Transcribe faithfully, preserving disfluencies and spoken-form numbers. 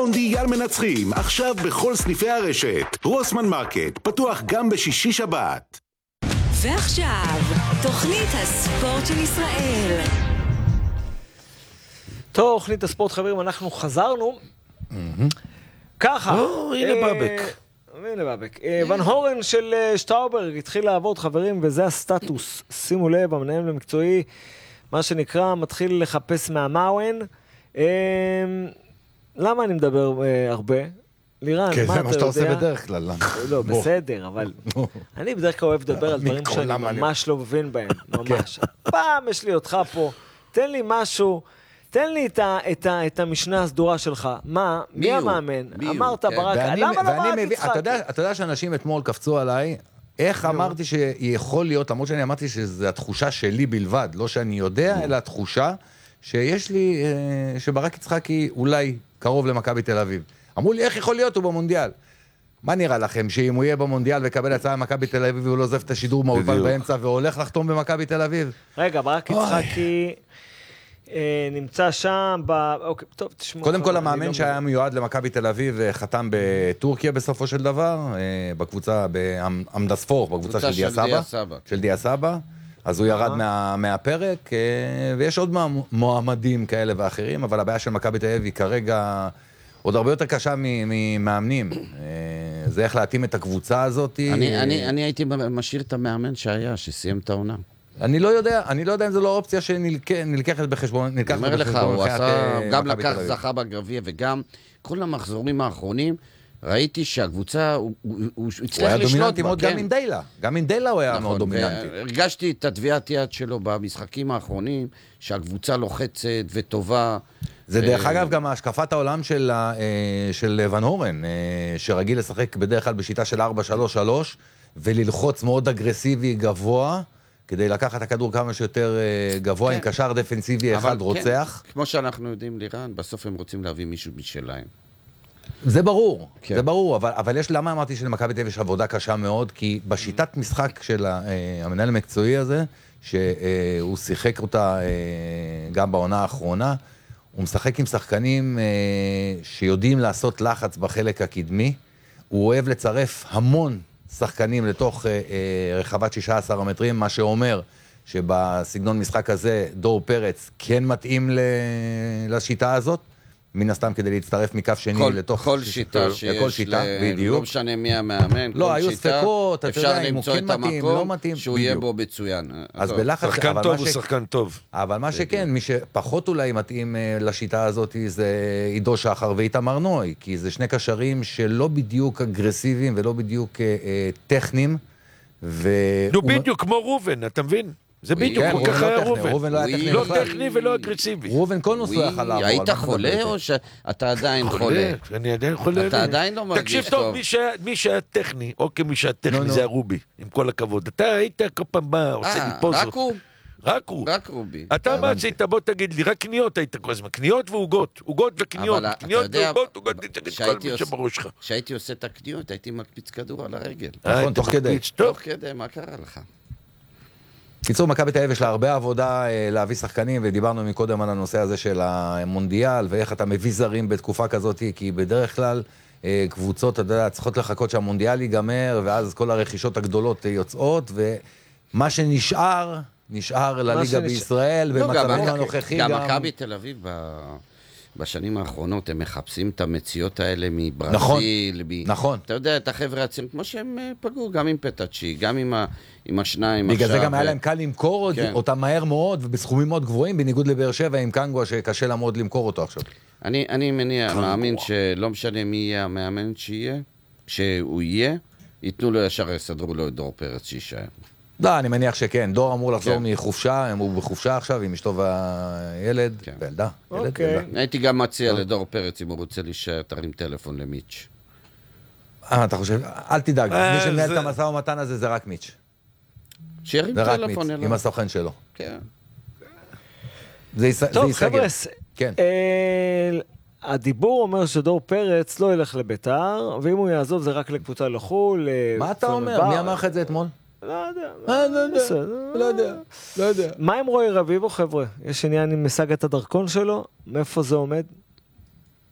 מונדיאל מנצחים, עכשיו בכל סניפי הרשת. רוסמן מרקט, פתוח גם בשישי שבת. ועכשיו, תוכנית הספורט של ישראל. תוכנית הספורט, חברים, אנחנו חזרנו. ככה. הנה בבק. הנה בבק. ון הורן של שטאוברג התחיל לעבוד, חברים, וזה הסטטוס. שימו לב, המנהל המקצועי, מה שנקרא, מתחיל לחפש מהמאוון. למה אני מדבר הרבה? לירן, מה אתה יודע? כי זה מה שאתה עושה בדרך כלל. לא, בסדר, אבל אני בדרך כלל אוהב לדבר על דברים שאני ממש לא מבין בהם, ממש. פעם יש לי אותך פה, תן לי משהו, תן לי את המשנה הסדורה שלך. מה? מי המאמן? אמרת ברק, למה לא אמרת יצחק? אתה יודע שאנשים אתמול קפצו עליי, איך אמרתי שיכול להיות, למרות שאני אמרתי שזו התחושה שלי בלבד, לא שאני יודע, אלא התחושה שיש לי, שברק יצחקי אולי קרוב למכבי תל אביב. אמרו לי, איך יכול להיות הוא במונדיאל? מה נראה לכם, שאם הוא יהיה במונדיאל וקבל הצעה במכבי תל אביב, והוא לא עוזב את השידור מהאולפן באמצע, והולך לחתום במכבי תל אביב? רגע, ברק יצחקי נמצא שם, אוקיי, טוב, תשמעו. קודם כל, המאמן שהיה מיועד למכבי תל אביב, חתם בטורקיה בסופו של דבר, בקבוצה, באמדספור, בקבוצה של דיה סבא. של דיה סבא. אז הוא ירד מה, מהפרק, ויש עוד מועמדים כאלה ואחרים, אבל הבעיה של מכבי תל אביב היא כרגע עוד הרבה יותר קשה ממאמנים. זה איך להתאים את הקבוצה הזאת. אני, אני, אני הייתי משאיר את המאמן שהיה, שסיים את העונה. אני לא יודע, אני לא יודע אם זו לא אופציה שנלקחת בחשבון. אני אומר לך, הוא עשה, גם לקח זכה בגביע, וגם כל המחזורים האחרונים, ראיתי שהקבוצה, הוא, הוא, הוא הצליח לשלוט בה. הוא היה דומיננטי מאוד גם עם דילה. גם עם דילה הוא היה מאוד דומיננטי. הרגשתי את התביעת יד שלו במשחקים האחרונים, שהקבוצה לוחצת וטובה. זה דרך אגב גם השקפת העולם של, של ון הורן, שרגיל לשחק בדרך כלל בשיטה של ארבע שלוש שלוש, וללחוץ מאוד אגרסיבי גבוה, כדי לקחת את הכדור כמה שיותר גבוה, עם קשר דפנסיבי אחד רוצח. כמו שאנחנו יודעים לירן, בסוף הם רוצים להביא מישהו משלהם. זה ברור, זה ברור, אבל, אבל יש, למה אמרתי שלמכבי תל אביב יש עבודה קשה מאוד? כי בשיטת משחק של המנהל המקצועי הזה, שהוא שיחק אותה גם בעונה האחרונה, הוא משחק עם שחקנים שיודעים לעשות לחץ בחלק הקדמי, הוא אוהב לצרף המון שחקנים לתוך רחבת שישה עשר המטרים, מה שאומר שבסגנון משחק הזה דור פרץ כן מתאים לשיטה הזאת, מן הסתם כדי להצטרף מכף שני כל, לתוך... כל שיטה שיש, שיטה, ל... בדיוק. לא משנה מי המאמן, לא, כל היו שיטה, ספקות, אפשר למצוא את המקום לא מתאים, שהוא בדיוק. יהיה בו מצוין. אז בלחץ... שחקן טוב הוא ש... שחקן טוב. אבל מה שכן, מי שפחות אולי מתאים לשיטה הזאת זה עידו שחר ואיתמר נוי, כי זה שני קשרים שלא בדיוק אגרסיביים ולא בדיוק אה, טכניים, ו... נו בדיוק, כמו רובן, אתה מבין? זה בדיוק, כל כך היה רובן. רובן לא היה טכני לא בכלל. טכני ולא אגרסיבי. רובן כל נושא היה חלב. היית חולה או שאתה עדיין חולה? אני עדיין חולה. אתה עדיין לא מרגיש טוב. תקשיב טוב, מי שהיה טכני, או כמי שהיה טכני זה הרובי, עם כל הכבוד. אתה היית כל פעם בא, עושה לי פוזות. רק הוא? רק הוא. רק רובי. אתה מה עשית, בוא תגיד לי, רק קניות היית כל הזמן, קניות ועוגות, עוגות וקניות, קניות ועוגות, עוגות, כל מי שבראש לך. כשהייתי עושה את הקניות, הייתי מקפיץ כדור על הרגל. נכון, תוך כדי. תוך כדי, מה קרה לך? קיצור, מכבי תל אביב יש לה הרבה עבודה להביא שחקנים, ודיברנו מקודם על הנושא הזה של המונדיאל, ואיך אתה מביא זרים בתקופה כזאת, כי בדרך כלל קבוצות, אתה יודע, צריכות לחכות שהמונדיאל ייגמר, ואז כל הרכישות הגדולות יוצאות, ומה שנשאר, נשאר לליגה בישראל, במצבנו הנוכחי גם... גם מכבי תל אביב בשנים האחרונות, הם מחפשים את המציאות האלה מברזיל. נכון. אתה יודע, את החבר'ה הצעירים, כמו שהם פגעו, גם עם פטאצ'י, גם עם השניים. בגלל זה גם היה להם קל למכור אותם מהר מאוד, ובסכומים מאוד גבוהים, בניגוד לבאר שבע עם קנגווה, שקשה לה מאוד למכור אותו עכשיו. אני מניע, מאמין שלא משנה מי יהיה המאמן שיהיה, שהוא יהיה, ייתנו לו ישר, יסדרו לו את דור פרץ שישאר. לא, אני מניח שכן. דור אמור לחזור מחופשה, הוא בחופשה עכשיו עם אשתו והילד, וילדה. הייתי גם מציע לדור פרץ, אם הוא רוצה להישאר, תרים טלפון למיץ'. אה, אתה חושב? אל תדאג, מי שמנהל את המשא ומתן הזה זה רק מיץ'. שירים טלפון אליו. זה רק מיץ', עם הסוכן שלו. כן. זה ייסגר. טוב, חבר'ה, הדיבור אומר שדור פרץ לא ילך לביתר, ואם הוא יעזוב זה רק לקבוצה לחול. מה אתה אומר? מי אמר לך את זה אתמול? לא יודע. לא יודע. לא יודע. מה עם רועי רביבו, חבר'ה? יש עניין עם משגת הדרכון שלו? מאיפה זה עומד?